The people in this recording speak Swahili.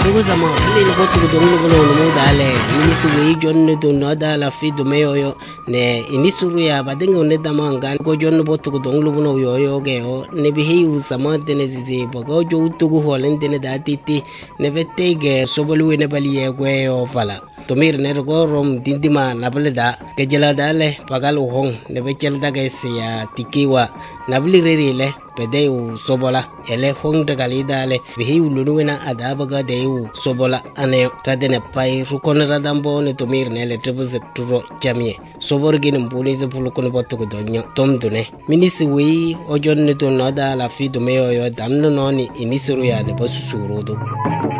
Tugo sama le ni botu ko donglo ko no dale ni su we jonne do no dala fi do meyo ne inisuru ya badenga ne damanga ko jonne botu ko donglo no yo ge o ne bi hiu sama de ne zizi bogo jo tugo holen de ne datiti ne bette ge sobolu ne bali ye gwe o fala tomir ne go rom dindima nableda ke jela dale pagal hong ne be chel daga ya tikiwa nabli rerile pede u sobola ele hong daga lidale bi hiu lunuena adabaga de u sobola ane tadene pai rukon radambo ne tomir ne le trebuse turo jamie sobor gin mbuni ze pulukon botu ko donyo tomdune minisi wi ojon ne to nada la fi do meyo yo damno noni inisuru ya ne basu surudo